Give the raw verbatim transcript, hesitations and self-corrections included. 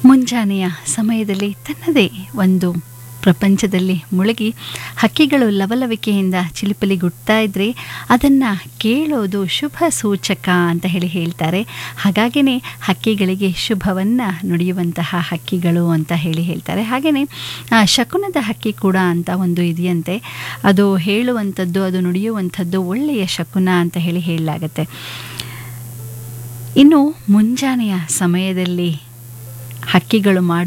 ಮುಂಜಾನೆಯ ಸಮಯದಲ್ಲಿ ತನ್ನದೇ ಒಂದು ಪ್ರಪಂಚದಲ್ಲಿ ಮುಳುಗಿ ಹಕ್ಕಿಗಳು ಲವಲವಿಕೆಯಿಂದ ಚಿಲಿಪಿಲಿಗುಡ್ತಾ ಇದ್ದರೆ ಅದನ್ನು ಕೇಳೋದು ಶುಭ ಸೂಚಕ ಅಂತ ಹೇಳಿ ಹೇಳ್ತಾರೆ. ಹಾಗಾಗಿಯೇ ಹಕ್ಕಿಗಳಿಗೆ ಶುಭವನ್ನು ನುಡಿಯುವಂತಹ ಹಕ್ಕಿಗಳು ಅಂತ ಹೇಳಿ ಹೇಳ್ತಾರೆ. ಹಾಗೆಯೇ ಶಕುನದ ಹಕ್ಕಿ ಕೂಡ ಅಂತ ಒಂದು ಇದೆಯಂತೆ. ಅದು ಹೇಳುವಂಥದ್ದು, ಅದು ನುಡಿಯುವಂಥದ್ದು ಒಳ್ಳೆಯ ಶಕುನ ಅಂತ ಹೇಳಿ ಹೇಳಲಾಗತ್ತೆ. ಇನ್ನು ಮುಂಜಾನೆಯ ಸಮಯದಲ್ಲಿ ಹಕ್ಕಿಗಳು ಮಾಡಿ